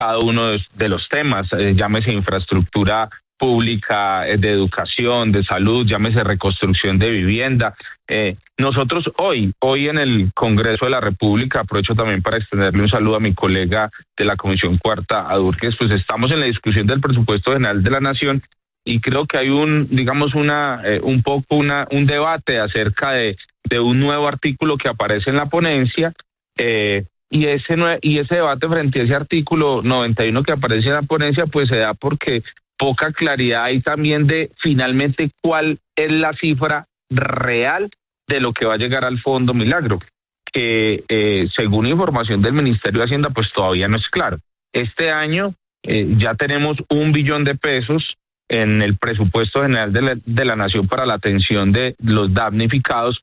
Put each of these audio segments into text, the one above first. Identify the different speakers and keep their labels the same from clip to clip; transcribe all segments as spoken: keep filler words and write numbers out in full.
Speaker 1: cada uno de, de los temas, eh, llámese infraestructura pública, eh, de educación, de salud, llámese reconstrucción de vivienda. Eh, nosotros hoy, hoy en el Congreso de la República, aprovecho también para extenderle un saludo a mi colega de la Comisión Cuarta, a Dúrguez, pues estamos en la discusión del presupuesto general de la Nación y creo que hay un, digamos, una, eh, un poco una, un debate acerca de, de un nuevo artículo que aparece en la ponencia, eh, y ese nue- y ese debate frente a ese artículo noventa y uno que aparece en la ponencia, pues se da porque poca claridad hay también de finalmente cuál es la cifra real de lo que va a llegar al Fondo Milagro, que eh, según información del Ministerio de Hacienda, pues todavía no es claro. Este año eh, ya tenemos un billón de pesos en el presupuesto general de la, de la Nación para la atención de los damnificados,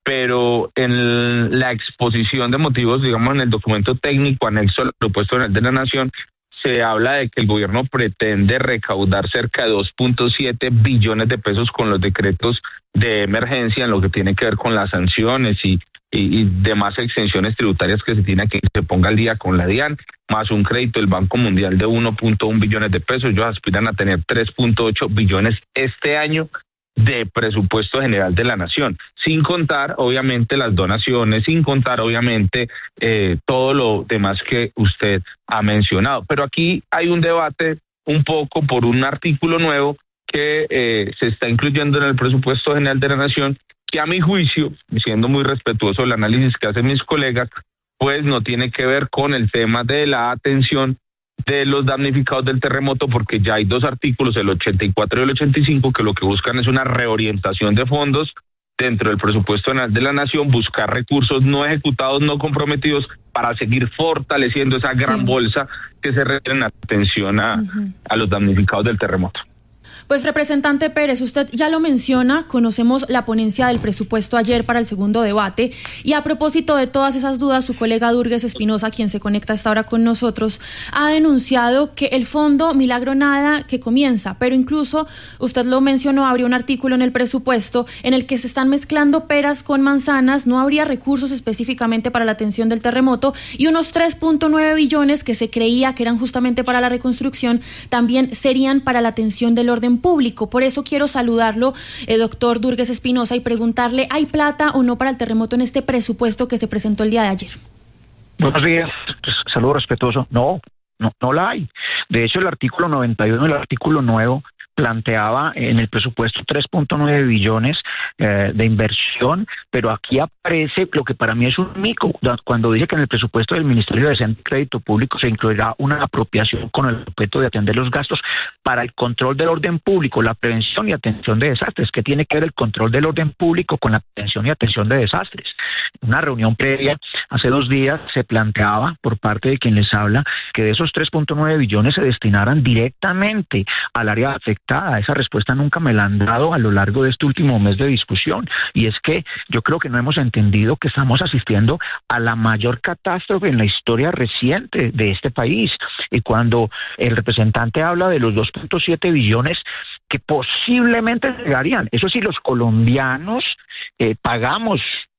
Speaker 1: pero en la exposición de motivos, digamos en el documento técnico anexo al presupuesto general de la Nación, se habla de que el gobierno pretende recaudar cerca de dos punto siete billones de pesos con los decretos de emergencia en lo que tiene que ver con las sanciones y, y, y demás exenciones tributarias que se tiene que se ponga al día con la DIAN, más un crédito del Banco Mundial de uno punto uno billones de pesos. Ellos aspiran a tener tres punto ocho billones este año de presupuesto general de la Nación, sin contar obviamente las donaciones, sin contar obviamente eh, todo lo demás que usted ha mencionado. Pero aquí hay un debate un poco por un artículo nuevo que eh, se está incluyendo en el presupuesto general de la Nación, que a mi juicio, siendo muy respetuoso del análisis que hacen mis colegas, pues no tiene que ver con el tema de la atención de los damnificados del terremoto, porque ya hay dos artículos, el ochenta y cuatro y el ochenta y cinco, que lo que buscan es una reorientación de fondos dentro del presupuesto de la Nación, buscar recursos no ejecutados, no comprometidos, para seguir fortaleciendo esa gran sí. bolsa que se requiere en atención a, uh-huh. a los damnificados del terremoto.
Speaker 2: Pues, representante Pérez, usted ya lo menciona, conocemos la ponencia del presupuesto ayer para el segundo debate, y a propósito de todas esas dudas, su colega Dúrguez Espinosa, quien se conecta a esta hora con nosotros, ha denunciado que el Fondo Milagro nada que comienza, pero incluso, usted lo mencionó, habría un artículo en el presupuesto en el que se están mezclando peras con manzanas, no habría recursos específicamente para la atención del terremoto, y unos tres punto nueve billones que se creía que eran justamente para la reconstrucción, también serían para la atención del orden público. Por eso quiero saludarlo, eh, doctor Dúrguez Espinosa, y preguntarle, ¿hay plata o no para el terremoto en este presupuesto que se presentó el día de ayer?
Speaker 3: Buenos días, pues, saludo respetuoso. No, no, no la hay. De hecho, el artículo noventa y uno, el artículo nuevo, planteaba en el presupuesto tres punto nueve billones eh, de inversión, pero aquí aparece lo que para mí es un mico, cuando dice que en el presupuesto del Ministerio de Hacienda y Crédito Público se incluirá una apropiación con el objeto de atender los gastos para el control del orden público, la prevención y atención de desastres. ¿Qué tiene que ver el control del orden público con la prevención y atención de desastres? En una reunión previa, hace dos días, se planteaba por parte de quien les habla que de esos tres punto nueve billones se destinaran directamente al área afectada. Esa respuesta nunca me la han dado a lo largo de este último mes de discusión, y es que yo creo que no hemos entendido que estamos asistiendo a la mayor catástrofe en la historia reciente de este país, y cuando el representante habla de los dos punto siete billones que posiblemente llegarían, eso sí, los colombianos eh, pagamos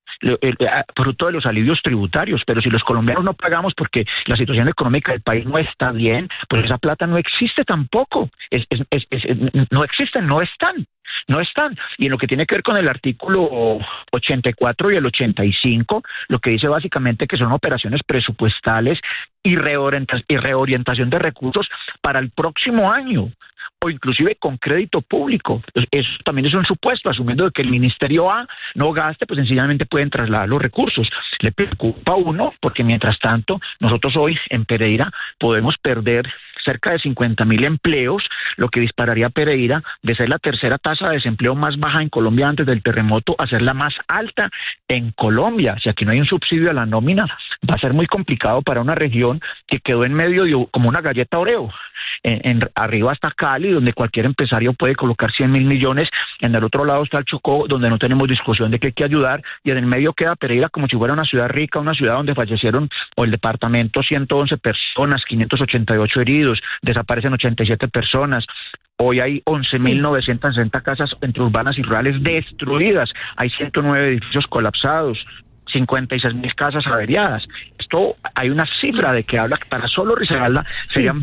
Speaker 3: fruto de los alivios tributarios, pero si los colombianos no pagamos porque la situación económica del país no está bien, pues esa plata no existe tampoco, es, es, es, es, no existen, no están. No están. Y en lo que tiene que ver con el artículo ochenta y cuatro y el ochenta y cinco, lo que dice básicamente que son operaciones presupuestales y, reorienta- y reorientación de recursos para el próximo año, o inclusive con crédito público. Eso también es un supuesto, asumiendo que el Ministerio A no gaste, pues sencillamente pueden trasladar los recursos. Le preocupa a uno, porque mientras tanto, nosotros hoy en Pereira podemos perder cerca de cincuenta mil empleos, lo que dispararía a Pereira de ser la tercera tasa de desempleo más baja en Colombia antes del terremoto a ser la más alta en Colombia. Si aquí no hay un subsidio a la nómina, va a ser muy complicado para una región que quedó en medio de, como una galleta Oreo. En, en arriba está Cali, donde cualquier empresario puede colocar cien mil millones, en el otro lado está el Chocó, donde no tenemos discusión de que hay que ayudar, y en el medio queda Pereira como si fuera una ciudad rica, una ciudad donde fallecieron, o el departamento, ciento once personas, quinientos ochenta y ocho heridos, desaparecen ochenta y siete personas. Hoy hay once mil novecientas sesenta casas entre urbanas y rurales destruidas, hay ciento nueve edificios colapsados, cincuenta y seis mil casas averiadas. Esto, hay una cifra de que habla que para solo Risaralda serían